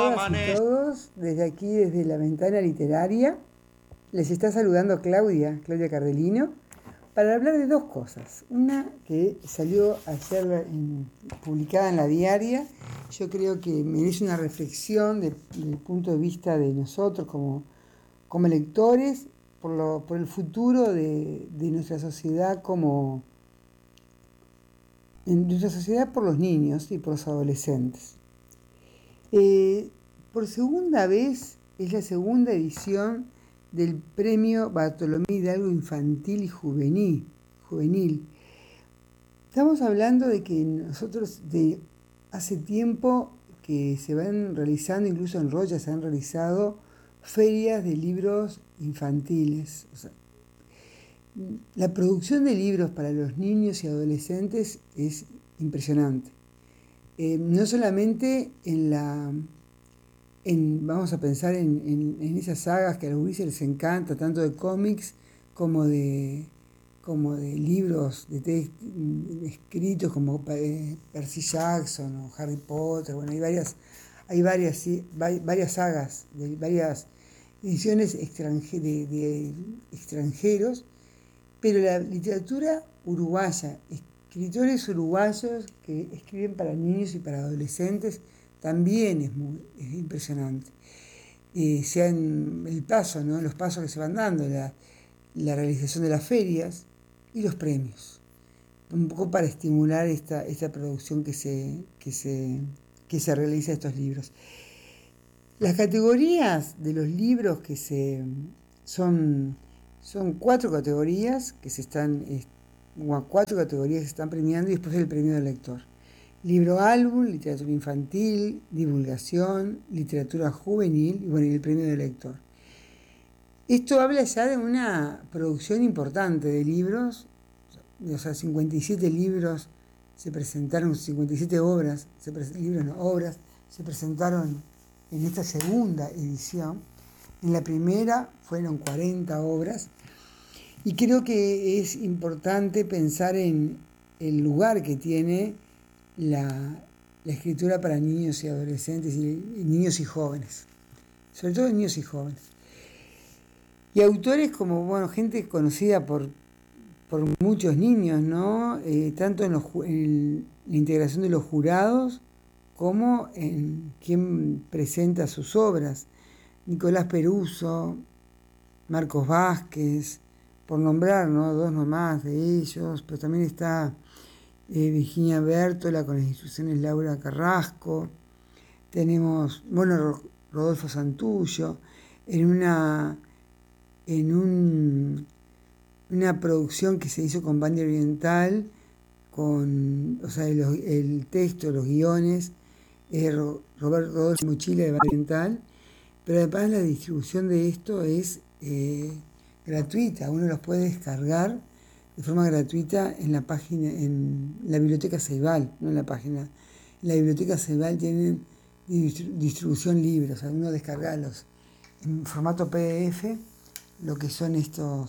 todas y todos, desde aquí, desde la ventana literaria, les está saludando Claudia Cardelino, para hablar de dos cosas. Una que salió ayer publicada en La Diaria, yo creo que merece una reflexión desde el punto de vista de nosotros como lectores, por el futuro de nuestra sociedad en nuestra sociedad por los niños y por los adolescentes. Por segunda vez, es la segunda edición del premio Bartolomé Hidalgo Infantil y Juvenil. Estamos hablando de que nosotros de hace tiempo que se van realizando, incluso en Rocha se han realizado ferias de libros infantiles. O sea, la producción de libros para los niños y adolescentes es impresionante. No solamente vamos a pensar en esas sagas que a los gurises les encanta, tanto de cómics como de libros escritos como Percy Jackson o Harry Potter. Bueno, hay varias sagas, de varias ediciones de extranjeros, pero la literatura uruguaya, escritores uruguayos que escriben para niños y para adolescentes, también es impresionante. El paso, ¿no? Los pasos que se van dando, la realización de las ferias y los premios, un poco para estimular esta producción que se realiza de estos libros. Las categorías de los libros son 4 categorías que se están premiando, y después el premio del lector. Libro álbum, literatura infantil, divulgación, literatura juvenil y el premio del lector. Esto habla ya de una producción importante de libros, o sea, 57 libros se presentaron, 57 obras, obras se presentaron en esta segunda edición. En la primera fueron 40 obras, y creo que es importante pensar en el lugar que tiene la escritura para niños y adolescentes y niños y jóvenes, sobre todo niños y jóvenes. Y autores como, gente conocida por muchos niños, ¿no? Tanto en la integración de los jurados como en quien presenta sus obras. Nicolás Peruso, Marcos Vázquez, por nombrar, ¿no?, 2 nomás de ellos, pero también está Virginia Bértola con las instrucciones Laura Carrasco. Tenemos, Rodolfo Santullo, en una producción que se hizo con Bandy Oriental, el texto, los guiones, Roberto Rodolfo Mochila de Bandy Oriental, pero además la distribución de esto es gratuita, uno los puede descargar de forma gratuita en la página, en la Biblioteca Ceibal, no en la página. En la Biblioteca Ceibal tienen distribución libre, o sea, uno descargarlos en formato PDF, lo que son esta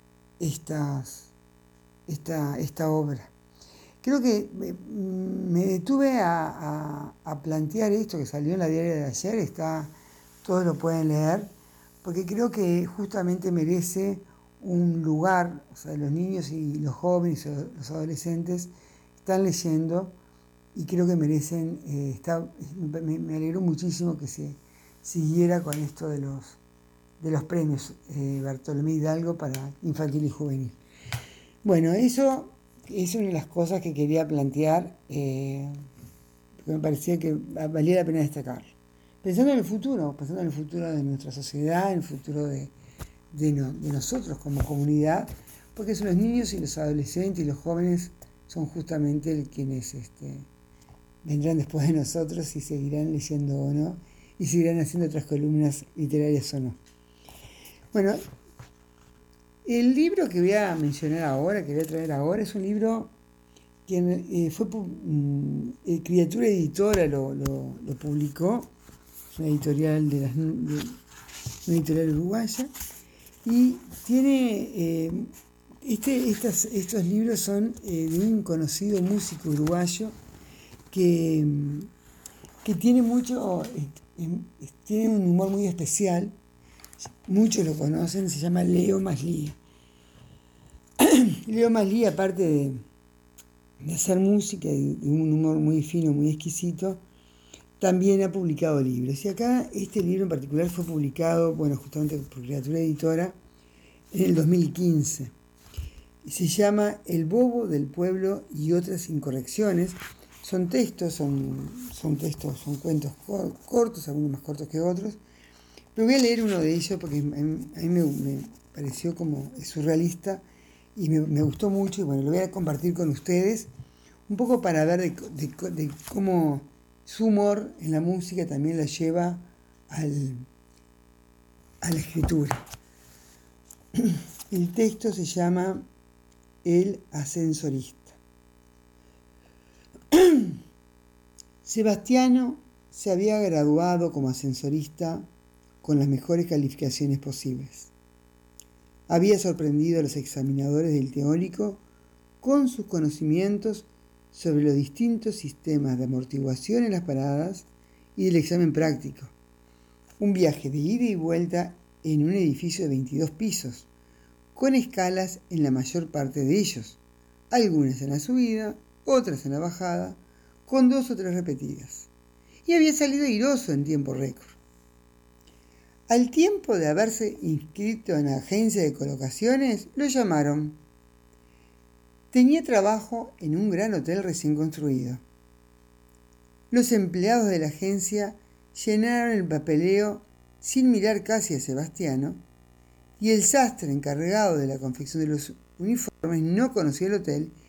obra. Creo que me detuve a plantear esto que salió en La Diaria de ayer, todos lo pueden leer, porque creo que justamente merece un lugar. O sea, los niños y los jóvenes, los adolescentes están leyendo, y creo que merecen, me alegró muchísimo que se siguiera con esto de los premios Bartolomé Hidalgo para infantil y juvenil. Bueno, eso es una de las cosas que quería plantear, porque me parecía que valía la pena destacar. Pensando en el futuro de nuestra sociedad, en el futuro de nosotros como comunidad, porque son los niños y los adolescentes y los jóvenes son justamente quienes vendrán después de nosotros y seguirán leyendo o no, y seguirán haciendo otras columnas literarias o no. Bueno, el libro que voy a mencionar ahora, que voy a traer ahora, es un libro que fue Criatura Editora lo publicó, es una editorial una editorial uruguaya, y tiene estos libros son de un conocido músico uruguayo que que tiene tiene un humor muy especial, muchos lo conocen, se llama Leo Maslia. Leo Maslia, aparte de hacer música y de un humor muy fino, muy exquisito, también ha publicado libros. Y acá este libro en particular fue publicado, justamente por Criatura Editora, en el 2015. Y se llama El bobo del pueblo y otras incorrecciones. Son textos, son cuentos cortos, algunos más cortos que otros. Pero voy a leer uno de ellos porque a mí me pareció como surrealista y me gustó mucho. Y bueno, lo voy a compartir con ustedes, un poco para ver de cómo su humor en la música también la lleva a la escritura. El texto se llama El ascensorista. Sebastiano se había graduado como ascensorista con las mejores calificaciones posibles. Había sorprendido a los examinadores del teórico con sus conocimientos sobre los distintos sistemas de amortiguación en las paradas y del examen práctico. Un viaje de ida y vuelta en un edificio de 22 pisos, con escalas en la mayor parte de ellos, algunas en la subida, otras en la bajada, con 2 o 3 repetidas. Y había salido airoso en tiempo récord. Al tiempo de haberse inscrito en la agencia de colocaciones, lo llamaron. Tenía trabajo en un gran hotel recién construido. Los empleados de la agencia llenaron el papeleo sin mirar casi a Sebastiano, y el sastre encargado de la confección de los uniformes no conocía el hotel